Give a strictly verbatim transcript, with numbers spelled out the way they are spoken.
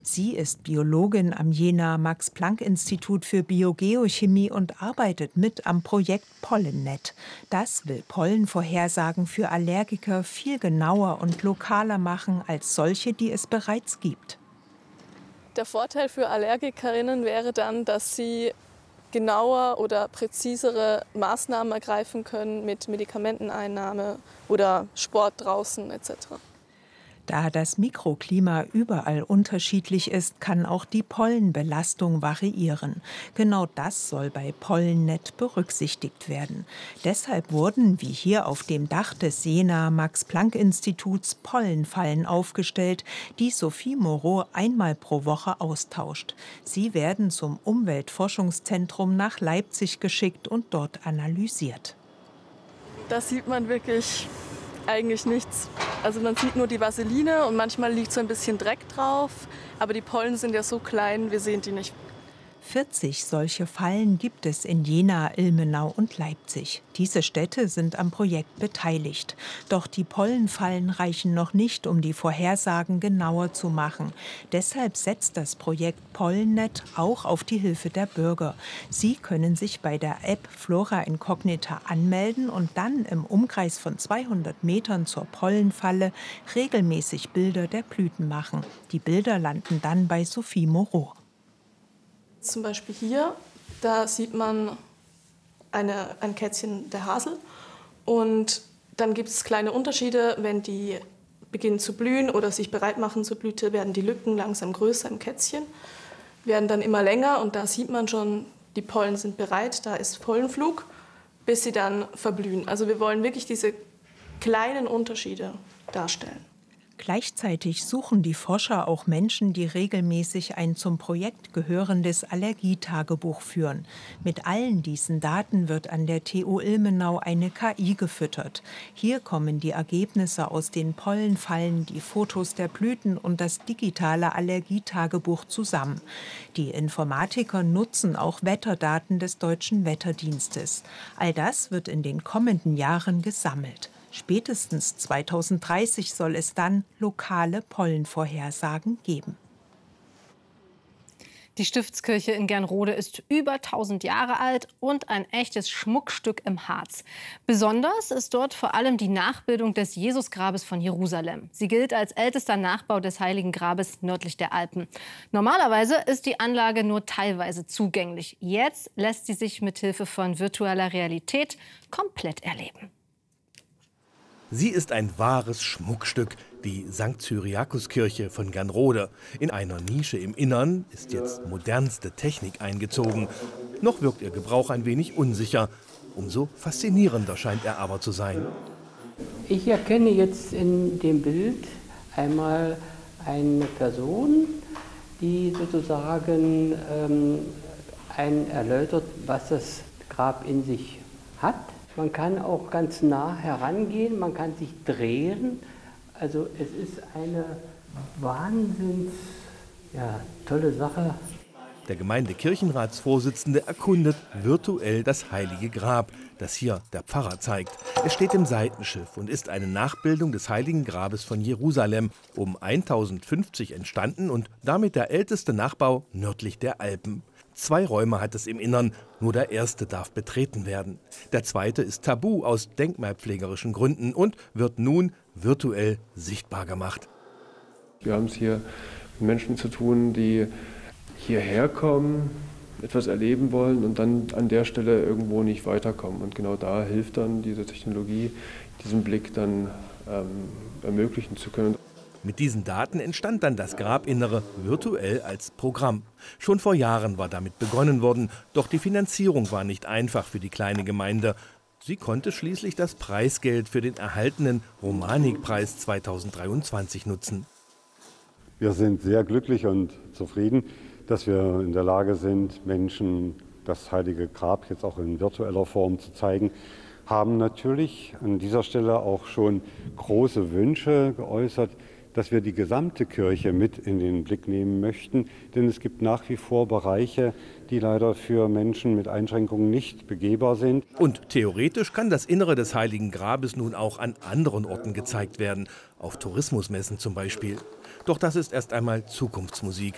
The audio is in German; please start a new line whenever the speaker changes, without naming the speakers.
Sie ist Biologin am Jena Max-Planck-Institut für Biogeochemie und arbeitet mit am Projekt Pollennet. Das will Pollenvorhersagen für Allergiker viel genauer und lokaler machen als solche, die es bereits gibt.
Der Vorteil für Allergikerinnen wäre dann, dass sie genauer oder präzisere Maßnahmen ergreifen können mit Medikamenteneinnahme oder Sport draußen et cetera.
Da das Mikroklima überall unterschiedlich ist, kann auch die Pollenbelastung variieren. Genau das soll bei Pollennet berücksichtigt werden. Deshalb wurden, wie hier auf dem Dach des Jena Max-Planck-Instituts, Pollenfallen aufgestellt, die Sophie Moreau einmal pro Woche austauscht. Sie werden zum Umweltforschungszentrum nach Leipzig geschickt und dort analysiert.
Da sieht man wirklich eigentlich nichts. Also man sieht nur die Vaseline und manchmal liegt so ein bisschen Dreck drauf, aber die Pollen sind ja so klein, wir sehen die nicht.
vierzig solche Fallen gibt es in Jena, Ilmenau und Leipzig. Diese Städte sind am Projekt beteiligt. Doch die Pollenfallen reichen noch nicht, um die Vorhersagen genauer zu machen. Deshalb setzt das Projekt Pollennet auch auf die Hilfe der Bürger. Sie können sich bei der App Flora Incognita anmelden und dann im Umkreis von zweihundert Metern zur Pollenfalle regelmäßig Bilder der Blüten machen. Die Bilder landen dann bei Sophie Moreau.
Zum Beispiel hier, da sieht man eine, ein Kätzchen der Hasel und dann gibt es kleine Unterschiede, wenn die beginnen zu blühen oder sich bereit machen zur Blüte, werden die Lücken langsam größer im Kätzchen, werden dann immer länger und da sieht man schon, die Pollen sind bereit, da ist Pollenflug, bis sie dann verblühen. Also wir wollen wirklich diese kleinen Unterschiede darstellen.
Gleichzeitig suchen die Forscher auch Menschen, die regelmäßig ein zum Projekt gehörendes Allergietagebuch führen. Mit allen diesen Daten wird an der T U Ilmenau eine K I gefüttert. Hier kommen die Ergebnisse aus den Pollenfallen, die Fotos der Blüten und das digitale Allergietagebuch zusammen. Die Informatiker nutzen auch Wetterdaten des Deutschen Wetterdienstes. All das wird in den kommenden Jahren gesammelt. Spätestens zweitausenddreißig soll es dann lokale Pollenvorhersagen geben.
Die Stiftskirche in Gernrode ist über tausend Jahre alt und ein echtes Schmuckstück im Harz. Besonders ist dort vor allem die Nachbildung des Jesusgrabes von Jerusalem. Sie gilt als ältester Nachbau des Heiligen Grabes nördlich der Alpen. Normalerweise ist die Anlage nur teilweise zugänglich. Jetzt lässt sie sich mit Hilfe von virtueller Realität komplett erleben.
Sie ist ein wahres Schmuckstück, die Sankt Cyriakuskirche von Gernrode. In einer Nische im Innern ist jetzt modernste Technik eingezogen. Noch wirkt ihr Gebrauch ein wenig unsicher. Umso faszinierender scheint er aber zu sein.
Ich erkenne jetzt in dem Bild einmal eine Person, die sozusagen ähm, einen erläutert, was das Grab in sich hat. Man kann auch ganz nah herangehen, man kann sich drehen. Also es ist eine wahnsinns ja, tolle Sache.
Der Gemeindekirchenratsvorsitzende erkundet virtuell das Heilige Grab, das hier der Pfarrer zeigt. Es steht im Seitenschiff und ist eine Nachbildung des Heiligen Grabes von Jerusalem, um tausendfünfzig entstanden und damit der älteste Nachbau nördlich der Alpen. Zwei Räume hat es im Innern, nur der erste darf betreten werden. Der zweite ist tabu aus denkmalpflegerischen Gründen und wird nun virtuell sichtbar gemacht.
Wir haben es hier mit Menschen zu tun, die hierher kommen, etwas erleben wollen und dann an der Stelle irgendwo nicht weiterkommen. Und genau da hilft dann diese Technologie, diesen Blick dann ähm, ermöglichen zu können.
Mit diesen Daten entstand dann das Grabinnere virtuell als Programm. Schon vor Jahren war damit begonnen worden, doch die Finanzierung war nicht einfach für die kleine Gemeinde. Sie konnte schließlich das Preisgeld für den erhaltenen Romanik-Preis zweitausenddreiundzwanzig nutzen.
Wir sind sehr glücklich und zufrieden, dass wir in der Lage sind, Menschen das Heilige Grab jetzt auch in virtueller Form zu zeigen. Haben natürlich an dieser Stelle auch schon große Wünsche geäußert, dass wir die gesamte Kirche mit in den Blick nehmen möchten. Denn es gibt nach wie vor Bereiche, die leider für Menschen mit Einschränkungen nicht begehbar sind.
Und theoretisch kann das Innere des Heiligen Grabes nun auch an anderen Orten gezeigt werden, auf Tourismusmessen zum Beispiel. Doch das ist erst einmal Zukunftsmusik.